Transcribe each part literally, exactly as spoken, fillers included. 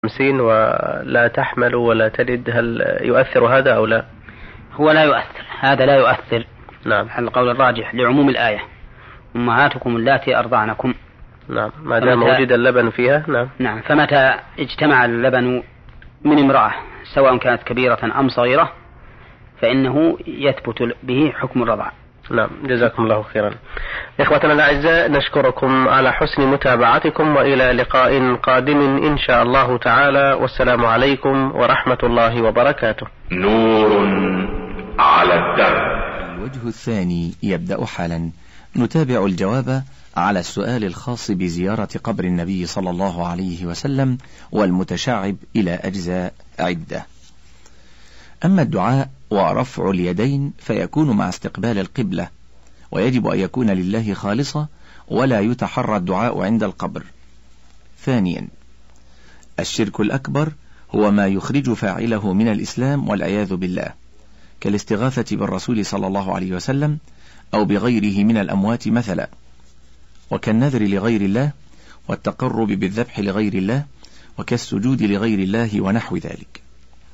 خمسين ولا تحمل ولا تلد، هل يؤثر هذا أو لا؟ هو لا يؤثر، هذا لا يؤثر. نعم. القول الراجح لعموم الآية أمهاتكم اللاتي أرضعنكم. نعم، ما دام وجد اللبن فيها. نعم. نعم، فمتى اجتمع اللبن من امرأة سواء كانت كبيرة أم صغيرة فإنه يثبت به حكم الرضع. نعم، جزاكم الله خيرا. إخوتنا الأعزاء، نشكركم على حسن متابعتكم، وإلى لقاء قادم إن شاء الله تعالى، والسلام عليكم ورحمة الله وبركاته. نور على الدرب. الوجه الثاني يبدأ حالا. نتابع الجواب على السؤال الخاص بزيارة قبر النبي صلى الله عليه وسلم والمتشعب إلى أجزاء عدة. أما الدعاء ورفع اليدين فيكون مع استقبال القبلة، ويجب أن يكون لله خالصا ولا يتحرى الدعاء عند القبر. ثانيا، الشرك الأكبر هو ما يخرج فاعله من الإسلام والعياذ بالله، كالاستغاثة بالرسول صلى الله عليه وسلم أو بغيره من الأموات مثلا، وكالنذر لغير الله والتقرب بالذبح لغير الله وكالسجود لغير الله ونحو ذلك.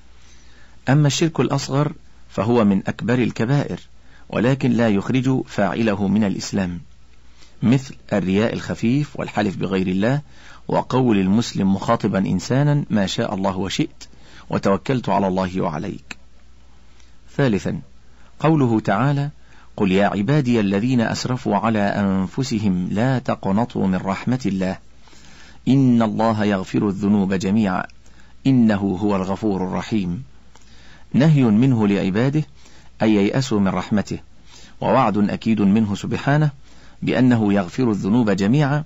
أما الشرك الأصغر فهو من أكبر الكبائر، ولكن لا يخرج فاعله من الإسلام، مثل الرياء الخفيف والحلف بغير الله وقول المسلم مخاطبا إنسانا ما شاء الله وشئت وتوكلت على الله وعليك. ثالثا، قوله تعالى: قل يا عبادي الذين أسرفوا على أنفسهم لا تقنطوا من رحمة الله إن الله يغفر الذنوب جميعا إنه هو الغفور الرحيم. نهي منه لعباده أن ييأسوا من رحمته، ووعد أكيد منه سبحانه بأنه يغفر الذنوب جميعا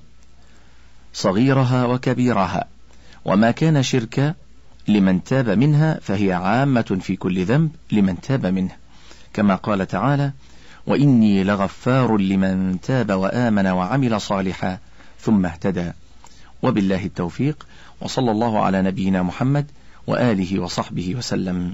صغيرها وكبيرها، وما كان شركا لمن تاب منها فهي عامة في كل ذنب لمن تاب منه، كما قال تعالى: وإني لغفار لمن تاب وآمن وعمل صالحا ثم اهتدى. وبالله التوفيق، وصلى الله على نبينا محمد وآله وصحبه وسلم.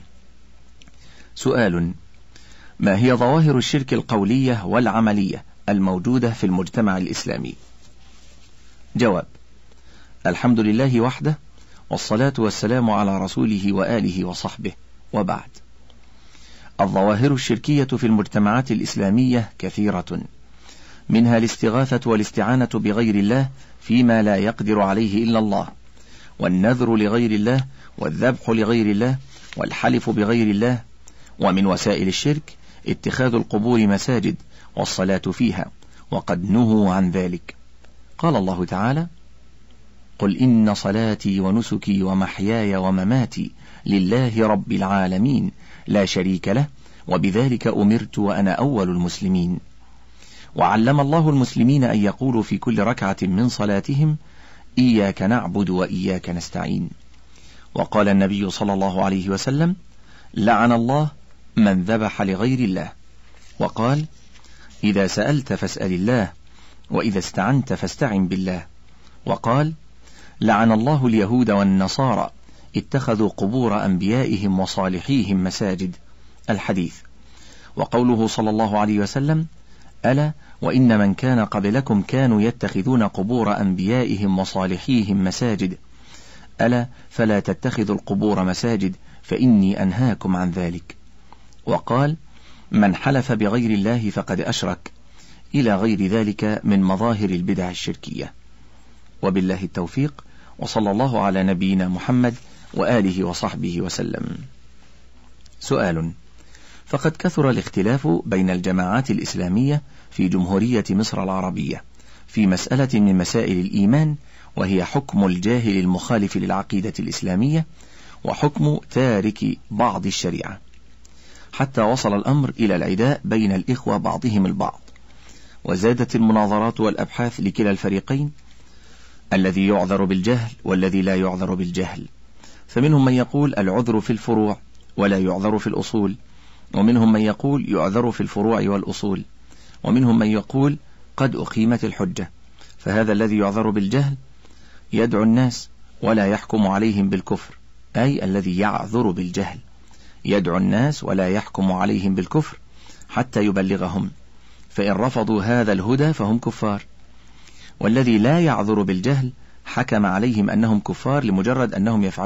سؤال: ما هي ظواهر الشرك القولية والعملية الموجودة في المجتمع الإسلامي؟ جواب: الحمد لله وحده، والصلاة والسلام على رسوله وآله وصحبه، وبعد. الظواهر الشركية في المجتمعات الإسلامية كثيرة، منها الاستغاثة والاستعانة بغير الله فيما لا يقدر عليه إلا الله، والنذر لغير الله، والذبح لغير الله، والحلف بغير الله. ومن وسائل الشرك اتخاذ القبور مساجد والصلاة فيها، وقد نهوا عن ذلك. قال الله تعالى: قل إن صلاتي ونسكي ومحياي ومماتي لله رب العالمين لا شريك له وبذلك أمرت وأنا أول المسلمين. وعلم الله المسلمين أن يقولوا في كل ركعة من صلاتهم: إياك نعبد وإياك نستعين. وقال النبي صلى الله عليه وسلم: لعن الله من ذبح لغير الله. وقال: إذا سألت فاسأل الله، وإذا استعنت فاستعن بالله. وقال: لعن الله اليهود والنصارى اتخذوا قبور أنبيائهم وصالحيهم مساجد. الحديث. وقوله صلى الله عليه وسلم: ألا وإن من كان قبلكم كانوا يتخذون قبور أنبيائهم وصالحيهم مساجد، ألا فلا تتخذوا القبور مساجد فإني أنهاكم عن ذلك. وقال: من حلف بغير الله فقد أشرك، إلى غير ذلك من مظاهر البدع الشركية. وبالله التوفيق، وصلى الله على نبينا محمد وآله وصحبه وسلم. سؤال: فقد كثر الاختلاف بين الجماعات الإسلامية في جمهورية مصر العربية في مسألة من مسائل الإيمان، وهي حكم الجاهل المخالف للعقيدة الإسلامية وحكم تارك بعض الشريعة، حتى وصل الأمر إلى العداء بين الإخوة بعضهم البعض، وزادت المناظرات والأبحاث لكلا الفريقين، الذي يعذر بالجهل والذي لا يعذر بالجهل. فمنهم من يقول العذر في الفروع ولا يعذر في الأصول، ومنهم من يقول يعذر في الفروع والأصول، ومنهم من يقول قد أقيمت الحجة. فهذا الذي يعذر بالجهل يدعو الناس ولا يحكم عليهم بالكفر، أي الذي يعذر بالجهل يدعو الناس ولا يحكم عليهم بالكفر حتى يبلغهم، فإن رفضوا هذا الهدى فهم كفار. والذي لا يعذر بالجهل حكم عليهم أنهم كفار لمجرد أنهم يفعلون